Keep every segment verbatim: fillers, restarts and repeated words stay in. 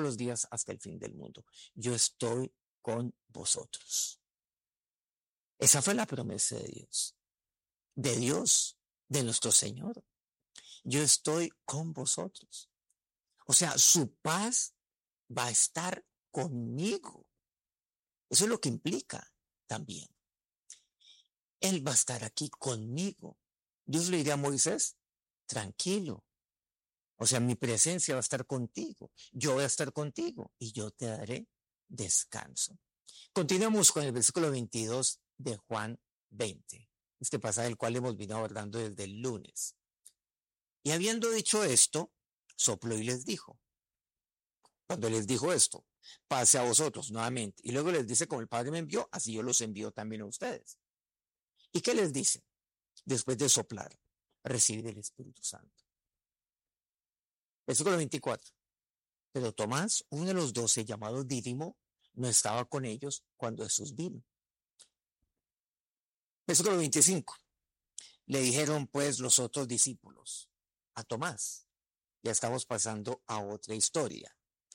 los días hasta el fin del mundo. Yo estoy con vosotros. Esa fue la promesa de Dios, de Dios, de nuestro Señor. Yo estoy con vosotros. O sea, su paz va a estar conmigo. Eso es lo que implica también. Él va a estar aquí conmigo. Dios le diría a Moisés, tranquilo. O sea, mi presencia va a estar contigo. Yo voy a estar contigo y yo te daré descanso. Continuamos con el versículo veintidós de Juan veinte. Este pasaje del cual hemos venido abordando desde el lunes. Y habiendo dicho esto, sopló y les dijo. Cuando les dijo esto, pase a vosotros nuevamente. Y luego les dice, como el Padre me envió, así yo los envío también a ustedes. ¿Y qué les dice? Después de soplar, recibid el Espíritu Santo. Versículo veinticuatro. Pero Tomás, uno de los doce, llamado Dídimo, no estaba con ellos cuando Jesús vino. Versículo veinticinco. Le dijeron pues los otros discípulos a Tomás. Ya estamos pasando a otra historia.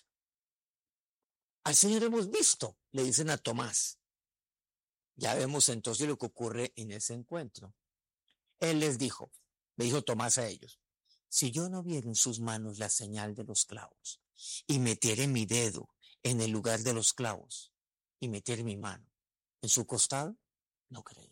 Al Señor hemos visto, le dicen a Tomás. Ya vemos entonces lo que ocurre en ese encuentro. Él les dijo, le dijo Tomás a ellos, si yo no viera en sus manos la señal de los clavos y metiere mi dedo en el lugar de los clavos y metiere mi mano en su costado, no creeré.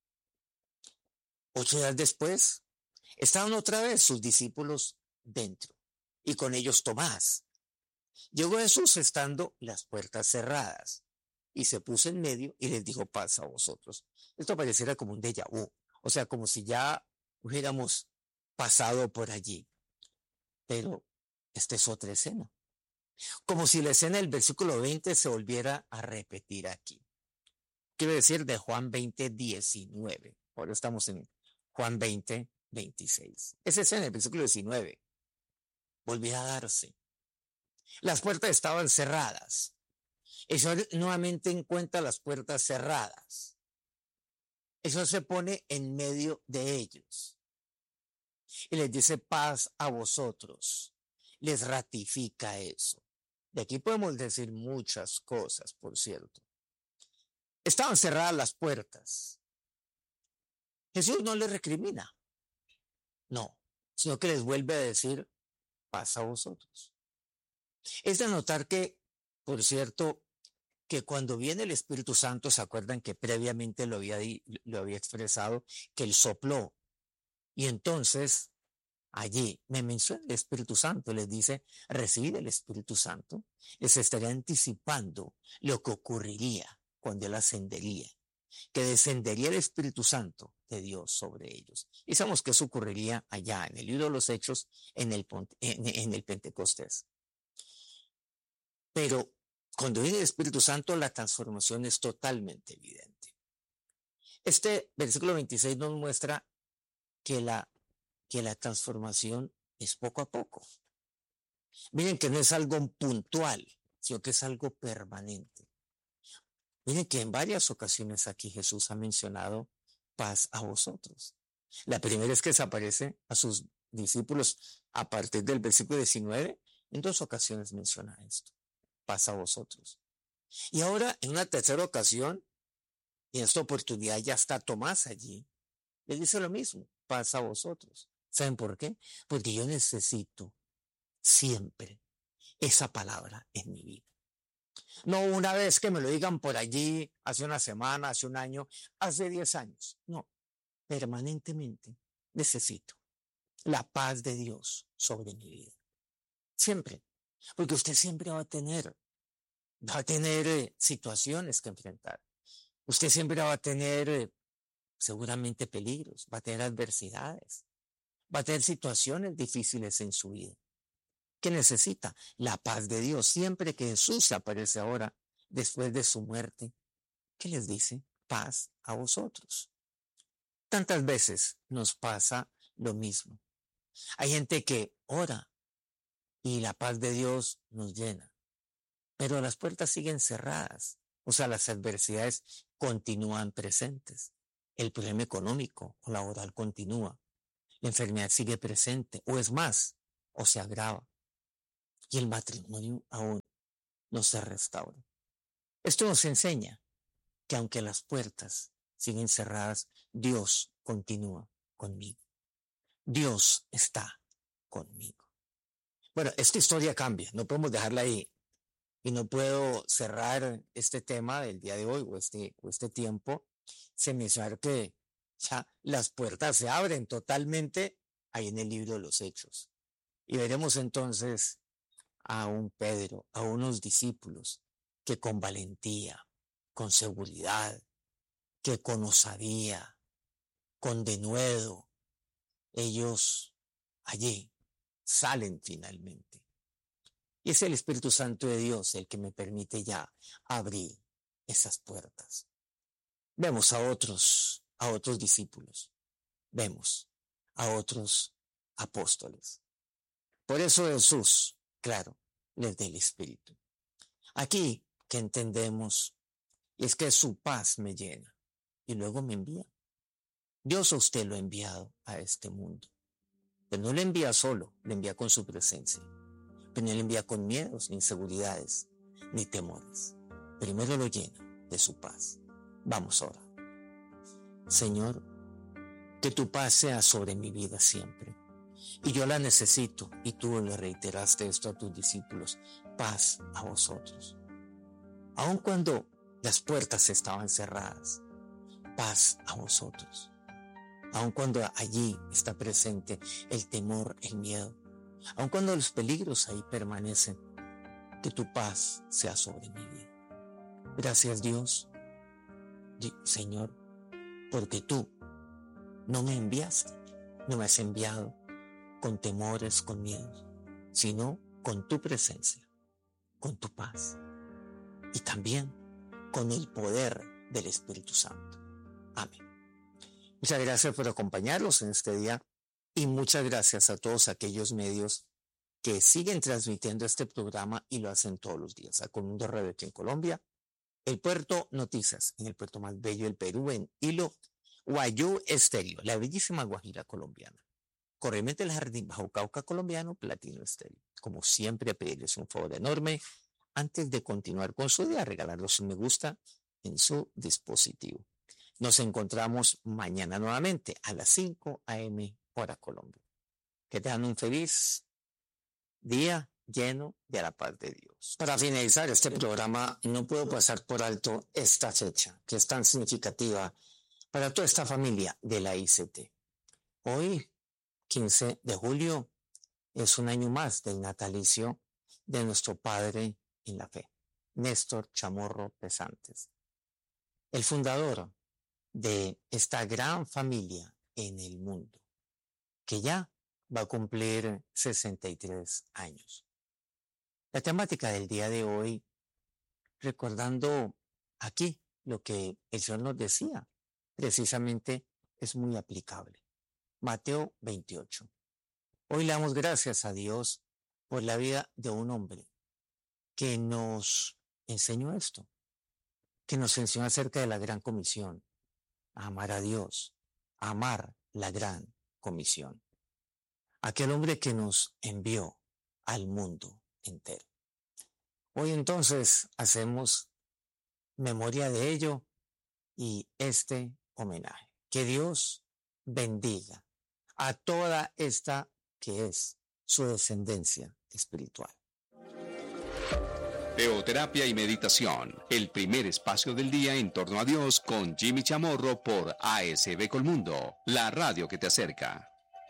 Ocho días después, estaban otra vez sus discípulos dentro y con ellos Tomás. Llegó Jesús estando las puertas cerradas y se puso en medio y les dijo, paz a vosotros. Esto pareciera como un déjà vu, o sea, como si ya hubiéramos pasado por allí. Pero esta es otra escena. Como si la escena del versículo veinte se volviera a repetir aquí. Quiero decir de Juan veinte, diecinueve. Ahora estamos en Juan veinte, veintiséis. Esa escena del versículo diecinueve volvió a darse. Las puertas estaban cerradas. Eso nuevamente en cuenta las puertas cerradas. Eso se pone en medio de ellos. Y les dice paz a vosotros. Les ratifica eso. De aquí podemos decir muchas cosas, por cierto. Estaban cerradas las puertas. Jesús no les recrimina. No, sino que les vuelve a decir paz a vosotros. Es de notar que, por cierto, que cuando viene el Espíritu Santo, ¿se acuerdan que previamente lo había, lo había expresado? Que él sopló. Y entonces, allí me menciona el Espíritu Santo, les dice, recibid el Espíritu Santo. Les estaría anticipando lo que ocurriría cuando él ascendería. Que descendería el Espíritu Santo de Dios sobre ellos. Y sabemos que eso ocurriría allá, en el libro de los Hechos, en el, en, en el Pentecostés. Pero cuando viene el Espíritu Santo, la transformación es totalmente evidente. Este versículo veintiséis nos muestra que la, que la transformación es poco a poco. Miren que no es algo puntual, sino que es algo permanente. Miren que en varias ocasiones aquí Jesús ha mencionado paz a vosotros. La primera es que se aparece a sus discípulos a partir del versículo diecinueve. En dos ocasiones menciona esto. Paz a vosotros. Y ahora, en una tercera ocasión, y en esta oportunidad ya está Tomás allí, le dice lo mismo, paz a vosotros. ¿Saben por qué? Porque yo necesito siempre esa palabra en mi vida. No una vez que me lo digan por allí, hace una semana, hace un año, hace diez años. No, permanentemente necesito la paz de Dios sobre mi vida. Siempre. Porque usted siempre va a tener Va a tener eh, situaciones que enfrentar. Usted siempre va a tener eh, seguramente peligros, va a tener adversidades, va a tener situaciones difíciles en su vida. ¿Qué necesita? La paz de Dios. Siempre que Jesús se aparece ahora, después de su muerte, ¿qué les dice? Paz a vosotros. Tantas veces nos pasa lo mismo. Hay gente que ora y la paz de Dios nos llena. Pero las puertas siguen cerradas, o sea, las adversidades continúan presentes. El problema económico o laboral continúa. La enfermedad sigue presente, o es más, o se agrava. Y el matrimonio aún no se restaure. Esto nos enseña que aunque las puertas siguen cerradas, Dios continúa conmigo. Dios está conmigo. Bueno, esta historia cambia, no podemos dejarla ahí. Y no puedo cerrar este tema del día de hoy o este, o este tiempo sin mencionar que ya las puertas se abren totalmente ahí en el libro de los Hechos. Y veremos entonces a un Pedro, a unos discípulos que con valentía, con seguridad, que con osadía, con denuedo, ellos allí salen finalmente. Y es el Espíritu Santo de Dios el que me permite ya abrir esas puertas. Vemos a otros, a otros discípulos. Vemos a otros apóstoles. Por eso Jesús, claro, les da el Espíritu. Aquí que entendemos es que su paz me llena y luego me envía. Dios a usted lo ha enviado a este mundo. Pero no lo envía solo, lo envía con su presencia. Pero no le envía con miedos, ni inseguridades, ni temores. Primero lo llena de su paz. Vamos ahora. Señor, que tu paz sea sobre mi vida siempre. Y yo la necesito, y tú le reiteraste esto a tus discípulos. Paz a vosotros. Aun cuando las puertas estaban cerradas, paz a vosotros. Aun cuando allí está presente el temor, el miedo. Aun cuando los peligros ahí permanecen, que tu paz sea sobre mi vida. Gracias Dios, Señor, porque tú no me enviaste, no me has enviado con temores, con miedos, sino con tu presencia, con tu paz y también con el poder del Espíritu Santo. Amén. Muchas gracias por acompañarnos en este día. Y muchas gracias a todos aquellos medios que siguen transmitiendo este programa y lo hacen todos los días. A Colmundo Radio aquí en Colombia, el Puerto Noticias en el puerto más bello del Perú, en Hilo, Guayú Estéreo, la bellísima Guajira colombiana. Corremente el Jardín Bajo Cauca colombiano, Platino Estéreo. Como siempre, a pedirles un favor enorme antes de continuar con su día, regalarlos un me gusta en su dispositivo. Nos encontramos mañana nuevamente a las cinco a eme hora Colombia. Que tengan un feliz día lleno de la paz de Dios. Para finalizar este programa, no puedo pasar por alto esta fecha, que es tan significativa para toda esta familia de la I C T. Hoy, quince de julio, es un año más del natalicio de nuestro padre en la fe, Néstor Chamorro Pesantes, el fundador de esta gran familia en el mundo, que ya va a cumplir sesenta y tres años. La temática del día de hoy, recordando aquí lo que el Señor nos decía, precisamente es muy aplicable. Mateo veintiocho. Hoy le damos gracias a Dios por la vida de un hombre que nos enseñó esto, que nos enseñó acerca de la gran comisión, a amar a Dios, a amar la gran comisión. Aquel hombre que nos envió al mundo entero. Hoy entonces hacemos memoria de ello y este homenaje. Que Dios bendiga a toda esta que es su descendencia espiritual. Teoterapia y meditación, el primer espacio del día en torno a Dios con Jimmy Chamorro por A S B Colmundo, la radio que te acerca.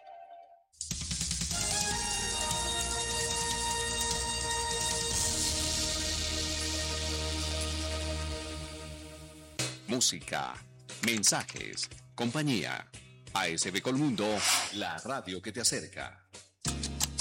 Música, mensajes, compañía. A S B Colmundo, la radio que te acerca.